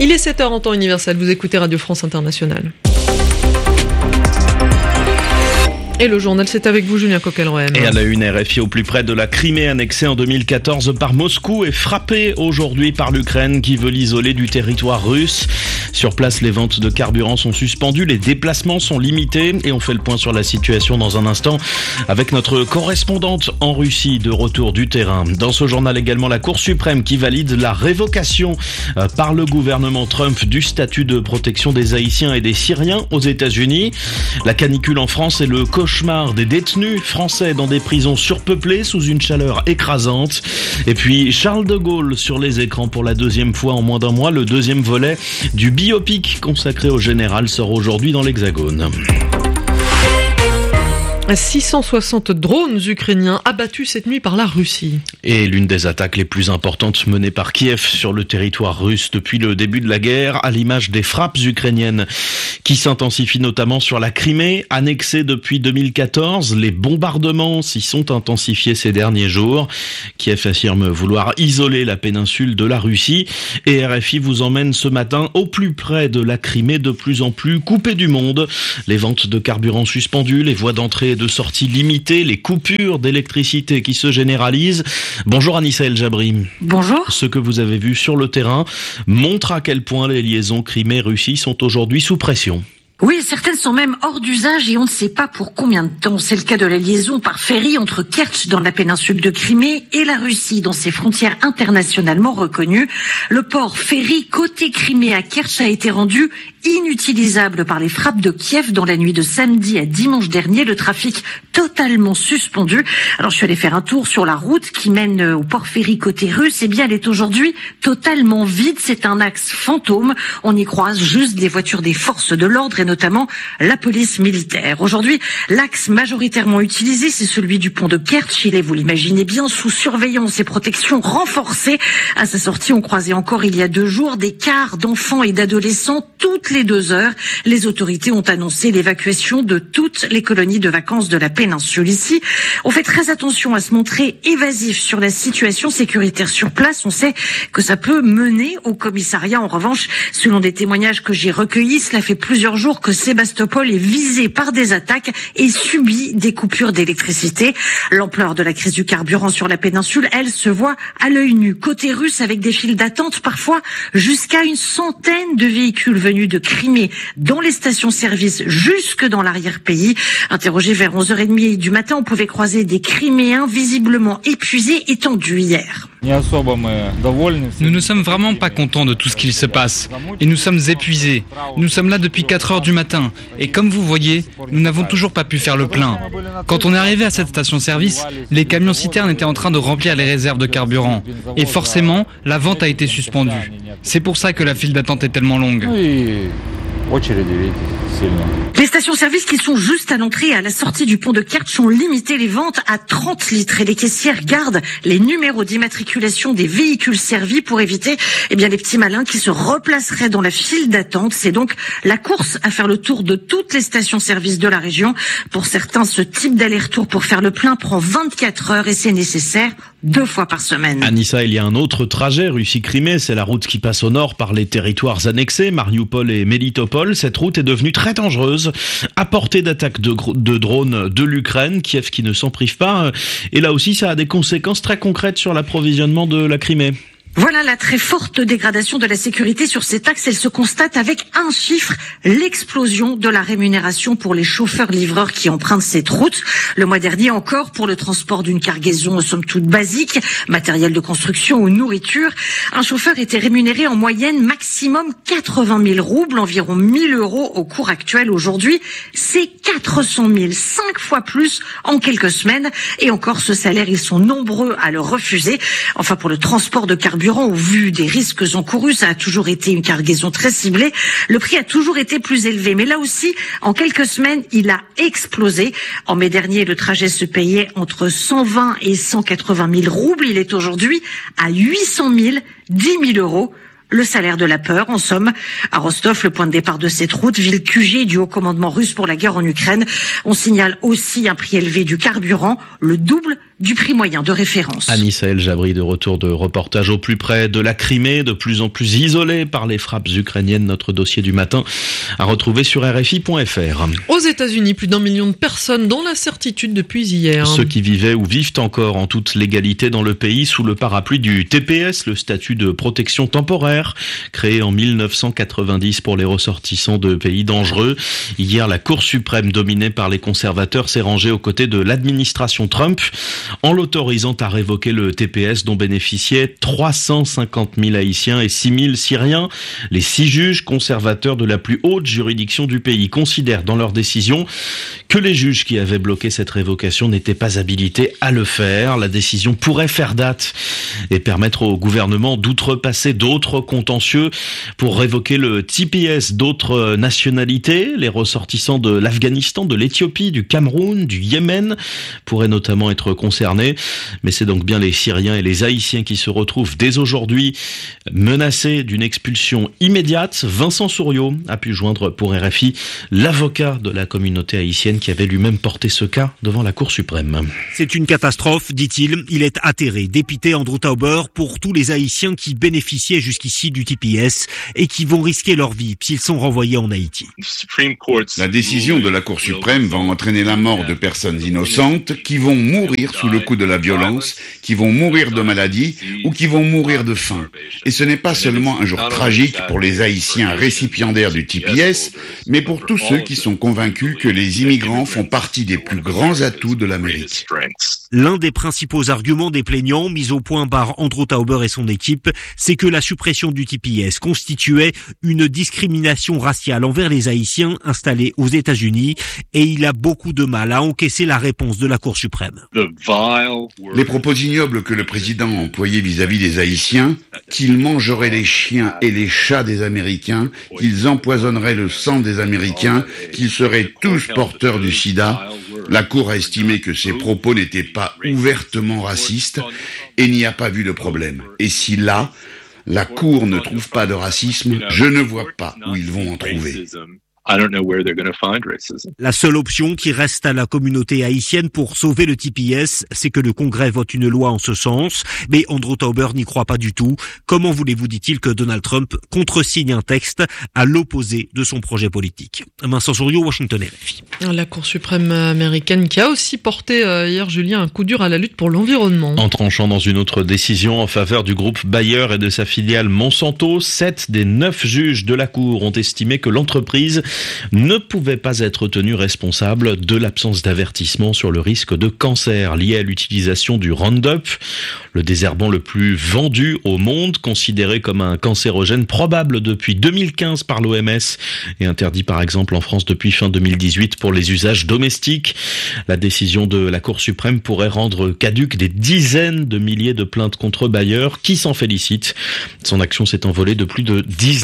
Il est 7h en temps universel, vous écoutez Radio France Internationale. Et le journal, c'est avec vous, Julien Coquelroem. Et à la une, RFI au plus près de la Crimée, annexée en 2014 par Moscou, est frappée aujourd'hui par l'Ukraine qui veut l'isoler du territoire russe. Sur place, les ventes de carburant sont suspendues, les déplacements sont limités et on fait le point sur la situation dans un instant avec notre correspondante en Russie de retour du terrain. Dans ce journal également, la Cour suprême qui valide la révocation par le gouvernement Trump du statut de protection des Haïtiens et des Syriens aux États-Unis. La canicule en France est le cauchemar des détenus français dans des prisons surpeuplées sous une chaleur écrasante. Et puis Charles de Gaulle sur les écrans pour la deuxième fois en moins d'un mois. Le deuxième volet du biopic consacré au général sort aujourd'hui dans l'Hexagone. 660 drones ukrainiens abattus cette nuit par la Russie. Et l'une des attaques les plus importantes menées par Kiev sur le territoire russe depuis le début de la guerre, à l'image des frappes ukrainiennes qui s'intensifient notamment sur la Crimée, annexée depuis 2014. Les bombardements s'y sont intensifiés ces derniers jours. Kiev affirme vouloir isoler la péninsule de la Russie. Et RFI vous emmène ce matin au plus près de la Crimée, de plus en plus coupée du monde. Les ventes de carburant suspendues, les voies d'entrée et de sortie limitées, les coupures d'électricité qui se généralisent. Bonjour Anissa El Jabri. Bonjour. Ce que vous avez vu sur le terrain montre à quel point les liaisons Crimée-Russie sont aujourd'hui sous pression. Oui, certaines sont même hors d'usage et on ne sait pas pour combien de temps. C'est le cas de la liaison par ferry entre Kertch dans la péninsule de Crimée et la Russie dans ses frontières internationalement reconnues. Le port ferry côté Crimée à Kertch a été rendu inutilisable par les frappes de Kiev dans la nuit de samedi à dimanche dernier. Le trafic totalement suspendu. Alors je suis allée faire un tour sur la route qui mène au port ferry côté russe. Eh bien, elle est aujourd'hui totalement vide. C'est un axe fantôme. On y croise juste des voitures des forces de l'ordre et notamment la police militaire. Aujourd'hui, l'axe majoritairement utilisé, c'est celui du pont de Kertch. Il est, vous l'imaginez bien, sous surveillance et protection renforcée. À sa sortie, on croisait encore il y a 2 jours des cars d'enfants et d'adolescents toutes les 2 heures. Les autorités ont annoncé l'évacuation de toutes les colonies de vacances de la péninsule. Ici, on fait très attention à se montrer évasif sur la situation sécuritaire sur place. On sait que ça peut mener au commissariat. En revanche, selon des témoignages que j'ai recueillis, cela fait plusieurs jours que Sébastopol est visé par des attaques et subit des coupures d'électricité. L'ampleur de la crise du carburant sur la péninsule, elle, se voit à l'œil nu. Côté russe, avec des files d'attente, parfois jusqu'à 100 de véhicules venus de Crimée dans les stations-service jusque dans l'arrière-pays. Interrogés vers 11h30 du matin, on pouvait croiser des Criméens visiblement épuisés et tendus hier. Nous ne sommes vraiment pas contents de tout ce qu'il se passe et nous sommes épuisés. Nous sommes là depuis 4 heures du matin et comme vous voyez, nous n'avons toujours pas pu faire le plein. Quand on est arrivé à cette station-service, les camions-citernes étaient en train de remplir les réserves de carburant et forcément, la vente a été suspendue. C'est pour ça que la file d'attente est tellement longue. Les stations-service qui sont juste à l'entrée et à la sortie du pont de Kertch ont limité les ventes à 30 litres et les caissières gardent les numéros d'immatriculation des véhicules servis pour éviter les petits malins qui se replaceraient dans la file d'attente. C'est donc la course à faire le tour de toutes les stations-service de la région. Pour certains, ce type d'aller-retour pour faire le plein prend 24 heures et c'est nécessaire 2 fois par semaine. Anissa, il y a un autre trajet Russie-Crimée, c'est la route qui passe au nord par les territoires annexés, Mariupol et Melitopol. Cette route est devenue très dangereuse, à portée d'attaques de drones de l'Ukraine, Kiev qui ne s'en prive pas. Et là aussi, ça a des conséquences très concrètes sur l'approvisionnement de la Crimée. Voilà la très forte dégradation de la sécurité sur cet axe. Elle se constate avec un chiffre, l'explosion de la rémunération pour les chauffeurs-livreurs qui empruntent cette route. Le mois dernier encore, pour le transport d'une cargaison somme toute basique, matériel de construction ou nourriture, un chauffeur était rémunéré en moyenne maximum 80 000 roubles, environ 1 000 € au cours actuel. Aujourd'hui, c'est 400 000, 5 fois plus en quelques semaines. Et encore, ce salaire, ils sont nombreux à le refuser. Enfin, pour le transport de carburant, au vu des risques encourus, ça a toujours été une cargaison très ciblée. Le prix a toujours été plus élevé. Mais là aussi, en quelques semaines, il a explosé. En mai dernier, le trajet se payait entre 120 et 180 000 roubles. Il est aujourd'hui à 800 000, 10 000 €. Le salaire de la peur, en somme. À Rostov, le point de départ de cette route, ville QG du haut commandement russe pour la guerre en Ukraine, on signale aussi un prix élevé du carburant, le double du prix moyen de référence. Anissa El Jabri de retour de reportage au plus près de la Crimée, de plus en plus isolée par les frappes ukrainiennes. Notre dossier du matin à retrouver sur RFI.fr. Aux États-Unis, plus d'1 million de personnes dans l'incertitude depuis hier. Ceux qui vivaient ou vivent encore en toute légalité dans le pays sous le parapluie du TPS, le statut de protection temporaire, créé en 1990 pour les ressortissants de pays dangereux. Hier, la Cour suprême, dominée par les conservateurs, s'est rangée aux côtés de l'administration Trump en l'autorisant à révoquer le TPS dont bénéficiaient 350 000 Haïtiens et 6 000 Syriens. Les 6 juges conservateurs de la plus haute juridiction du pays considèrent dans leur décision que les juges qui avaient bloqué cette révocation n'étaient pas habilités à le faire. La décision pourrait faire date et permettre au gouvernement d'outrepasser d'autres contentieux pour révoquer le TPS d'autres nationalités. Les ressortissants de l'Afghanistan, de l'Éthiopie, du Cameroun, du Yémen pourraient notamment être concernés. Mais c'est donc bien les Syriens et les Haïtiens qui se retrouvent dès aujourd'hui menacés d'une expulsion immédiate. Vincent Souriau a pu joindre pour RFI l'avocat de la communauté haïtienne qui avait lui-même porté ce cas devant la Cour suprême. C'est une catastrophe, dit-il. Il est atterré, dépité Andrew Tauber pour tous les Haïtiens qui bénéficiaient jusqu'ici du TPS et qui vont risquer leur vie s'ils sont renvoyés en Haïti. La décision de la Cour suprême va entraîner la mort de personnes innocentes qui vont mourir sous le coup de la violence, qui vont mourir de maladie ou qui vont mourir de faim. Et ce n'est pas seulement un jour tragique pour les Haïtiens récipiendaires du TPS, mais pour tous ceux qui sont convaincus que les immigrants font partie des plus grands atouts de l'Amérique. L'un des principaux arguments des plaignants, mis au point par Andrew Tauber et son équipe, c'est que la suppression du TPS constituait une discrimination raciale envers les Haïtiens installés aux États-Unis et il a beaucoup de mal à encaisser la réponse de la Cour suprême. Les propos ignobles que le président a employés vis-à-vis des Haïtiens, qu'ils mangeraient les chiens et les chats des Américains, qu'ils empoisonneraient le sang des Américains, qu'ils seraient tous porteurs du sida. La Cour a estimé que ces propos n'étaient pas ouvertement racistes et n'y a pas vu de problème. Et si là, la Cour ne trouve pas de racisme, je ne vois pas où ils vont en trouver. La seule option qui reste à la communauté haïtienne pour sauver le TPS, c'est que le Congrès vote une loi en ce sens. Mais Andrew Tauber n'y croit pas du tout. Comment voulez-vous, dit-il, que Donald Trump contresigne un texte à l'opposé de son projet politique? Vincent Souriau, Washington, RFI. La Cour suprême américaine qui a aussi porté hier, Julien, un coup dur à la lutte pour l'environnement. En tranchant dans une autre décision en faveur du groupe Bayer et de sa filiale Monsanto, 7 des 9 juges de la Cour ont estimé que l'entreprise ne pouvait pas être tenue responsable de l'absence d'avertissement sur le risque de cancer lié à l'utilisation du Roundup, le désherbant le plus vendu au monde, considéré comme un cancérogène probable depuis 2015 par l'OMS et interdit par exemple en France depuis fin 2018 pour les usages domestiques. La décision de la Cour suprême pourrait rendre caduques des dizaines de milliers de plaintes contre Bayer qui s'en félicite. Son action s'est envolée de plus de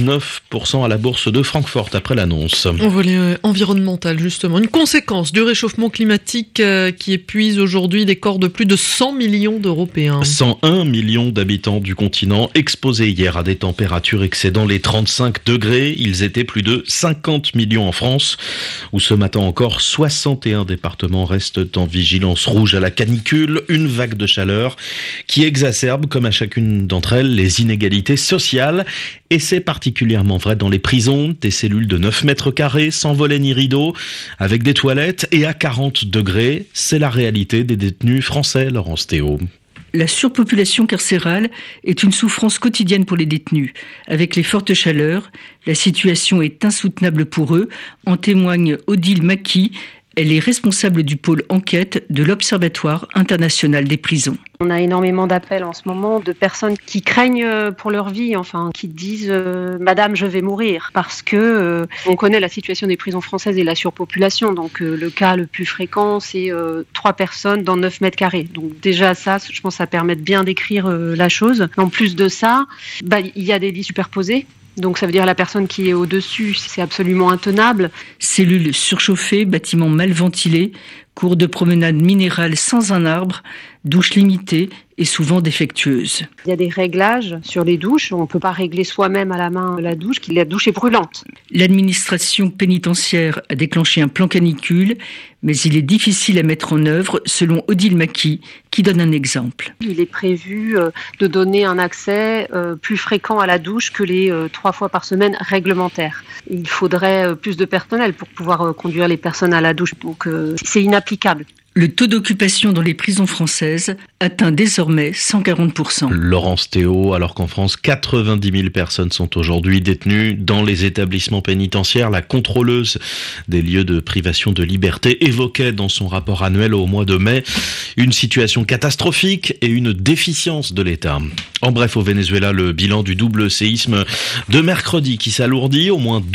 19% à la bourse de Francfort après l'annonce. On volet environnemental, justement. Une conséquence du réchauffement climatique qui épuise aujourd'hui les corps de plus de 100 millions d'Européens. 101 millions d'habitants du continent exposés hier à des températures excédant les 35 degrés. Ils étaient plus de 50 millions en France, où ce matin encore 61 départements restent en vigilance rouge à la canicule. Une vague de chaleur qui exacerbe, comme à chacune d'entre elles, les inégalités sociales. Et c'est particulièrement vrai dans les prisons, des cellules de 9 mètres carrés, sans volets ni rideaux, avec des toilettes et à 40 degrés. C'est la réalité des détenus français, Laurence Théo. La surpopulation carcérale est une souffrance quotidienne pour les détenus. Avec les fortes chaleurs, la situation est insoutenable pour eux, en témoigne Odile Maki. Elle est responsable du pôle enquête de l'Observatoire international des prisons. On a énormément d'appels en ce moment de personnes qui craignent pour leur vie, qui disent « Madame, je vais mourir » parce que on connaît la situation des prisons françaises et la surpopulation. Donc le cas le plus fréquent, c'est 3 personnes dans 9 mètres carrés. Donc déjà ça, je pense que ça permet de bien décrire la chose. En plus de ça, il y a des lits superposés. Donc ça veut dire la personne qui est au-dessus, c'est absolument intenable. Cellules surchauffées, bâtiments mal ventilés, cours de promenade minérale sans un arbre, douches limitées et souvent défectueuses. Il y a des réglages sur les douches. On ne peut pas régler soi-même à la main la douche, la douche est brûlante. L'administration pénitentiaire a déclenché un plan canicule, mais il est difficile à mettre en œuvre, selon Odile Maki, qui donne un exemple. Il est prévu de donner un accès plus fréquent à la douche que les 3 fois par semaine réglementaires. Il faudrait plus de personnel pour pouvoir conduire les personnes à la douche, donc c'est inapplicable. Le taux d'occupation dans les prisons françaises atteint désormais 140%. Laurence Théo, alors qu'en France, 90 000 personnes sont aujourd'hui détenues dans les établissements pénitentiaires. La contrôleuse des lieux de privation de liberté évoquait dans son rapport annuel au mois de mai une situation catastrophique et une déficience de l'État. En bref, au Venezuela, le bilan du double séisme de mercredi qui s'alourdit, au moins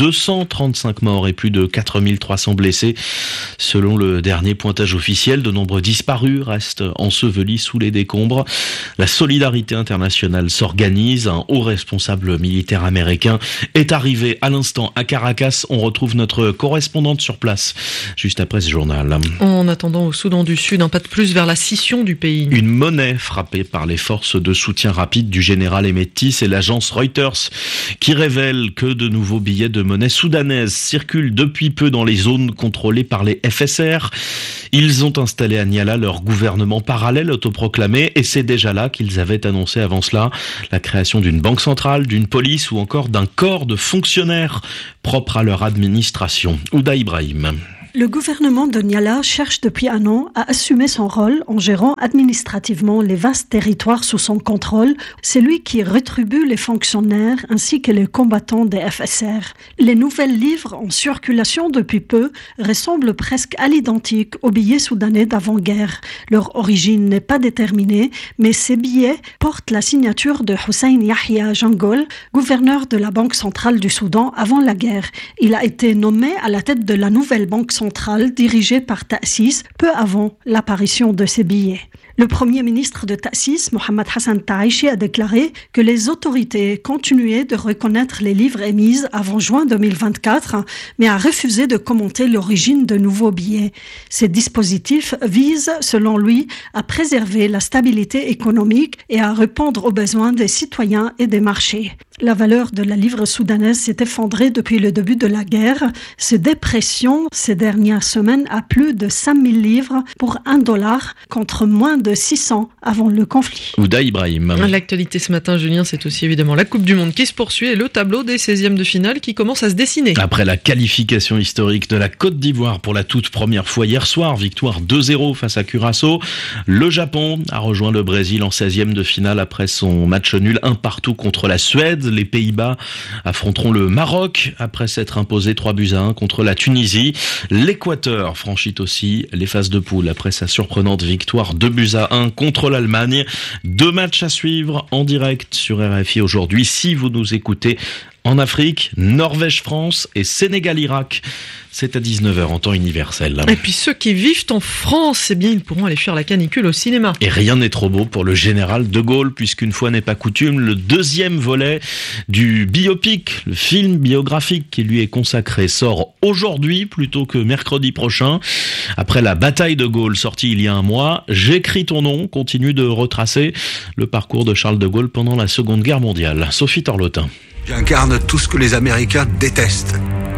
235 morts et plus de 4300 blessés. Selon le dernier pointage officiel, de nombreux disparus restent ensevelis sous les décombres. La solidarité internationale s'organise. Un haut responsable militaire américain est arrivé à l'instant à Caracas. On retrouve notre correspondante sur place juste après ce journal. En attendant, au Soudan du Sud, un pas de plus vers la scission du pays. Une monnaie frappée par les forces de soutien rapide du général Hemeti, c'est l'agence Reuters qui révèle que de nouveaux billets de monnaie soudanaise circulent depuis peu dans les zones contrôlées par les FSR. Ils ont installé à Niala leur gouvernement parallèle autoproclamé et c'est déjà là qu'ils avaient annoncé avant cela la création d'une banque centrale, d'une police ou encore d'un corps de fonctionnaires propres à leur administration. Ouda Ibrahim. Le gouvernement de Niala cherche depuis un an à assumer son rôle en gérant administrativement les vastes territoires sous son contrôle. C'est lui qui rétribue les fonctionnaires ainsi que les combattants des FSR. Les nouvelles livres en circulation depuis peu ressemblent presque à l'identique aux billets soudanais d'avant-guerre. Leur origine n'est pas déterminée, mais ces billets portent la signature de Hussein Yahya Jangol, gouverneur de la Banque centrale du Soudan avant la guerre. Il a été nommé à la tête de la nouvelle banque centrale dirigée par Ta'sis peu avant l'apparition de ces billets. Le premier ministre de Ta'sis, Mohamed Hassan Taïchi, a déclaré que les autorités continuaient de reconnaître les livres émis avant juin 2024, mais a refusé de commenter l'origine de nouveaux billets. Ces dispositifs visent, selon lui, à préserver la stabilité économique et à répondre aux besoins des citoyens et des marchés. La valeur de la livre soudanaise s'est effondrée depuis le début de la guerre. Se déprécie ces dernières semaines à plus de 5000 livres pour $1 contre moins de 600 avant le conflit. Ouda Ibrahim. L'actualité ce matin, Julien, c'est aussi évidemment la Coupe du Monde qui se poursuit et le tableau des 16e de finale qui commence à se dessiner. Après la qualification historique de la Côte d'Ivoire pour la toute première fois hier soir, victoire 2-0 face à Curaçao, le Japon a rejoint le Brésil en 16e de finale après son match nul 1-1 contre la Suède. Les Pays-Bas affronteront le Maroc après s'être imposé 3-1 contre la Tunisie. L'Équateur franchit aussi les phases de poule après sa surprenante victoire 2-1 contre l'Allemagne. 2 matchs à suivre en direct sur RFI aujourd'hui. Si vous nous écoutez en Afrique, Norvège-France et Sénégal-Irak. C'est à 19h en temps universel. Et puis ceux qui vivent en France, eh bien, ils pourront aller fuir la canicule au cinéma. Et rien n'est trop beau pour le général de Gaulle, puisqu'une fois n'est pas coutume, le deuxième volet du biopic, le film biographique qui lui est consacré, sort aujourd'hui plutôt que mercredi prochain. Après la bataille de Gaulle sortie il y a un mois, J'écris ton nom continue de retracer le parcours de Charles de Gaulle pendant la Seconde Guerre mondiale. Sophie Torlotin. J'incarne tout ce que les Américains détestent.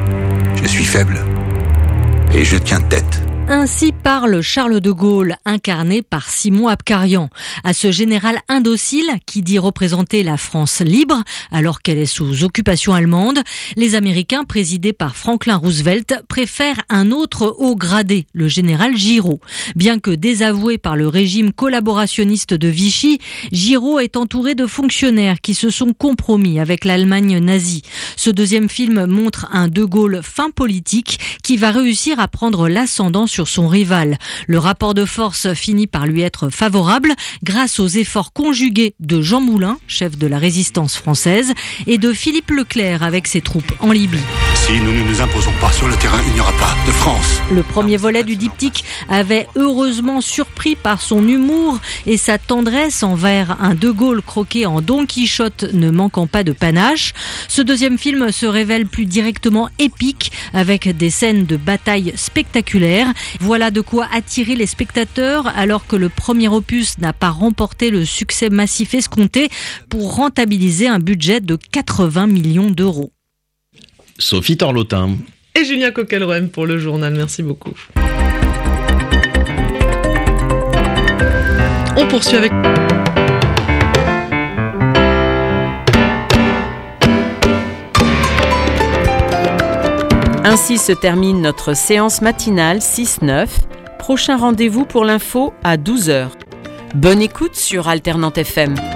Je suis faible et je tiens tête. Ainsi parle Charles de Gaulle, incarné par Simon Abkarian. À ce général indocile qui dit représenter la France libre alors qu'elle est sous occupation allemande, les Américains présidés par Franklin Roosevelt préfèrent un autre haut gradé, le général Giraud. Bien que désavoué par le régime collaborationniste de Vichy, Giraud est entouré de fonctionnaires qui se sont compromis avec l'Allemagne nazie. Ce deuxième film montre un de Gaulle fin politique qui va réussir à prendre l'ascendant sur son rival. Le rapport de force finit par lui être favorable grâce aux efforts conjugués de Jean Moulin, chef de la résistance française, et de Philippe Leclerc avec ses troupes en Libye. Si nous ne nous imposons pas sur le terrain, il n'y aura pas de France. Le premier volet du diptyque avait heureusement surpris par son humour et sa tendresse envers un De Gaulle croqué en Don Quichotte ne manquant pas de panache. Ce deuxième film se révèle plus directement épique avec des scènes de bataille spectaculaires. Voilà de quoi attirer les spectateurs alors que le premier opus n'a pas remporté le succès massif escompté pour rentabiliser un budget de 80 millions d'euros. Sophie Torlotin. Et Julien Coquelroem pour le journal. Merci beaucoup. On poursuit avec... Ainsi se termine notre séance matinale 6-9. Prochain rendez-vous pour l'info à 12h. Bonne écoute sur Alternante FM.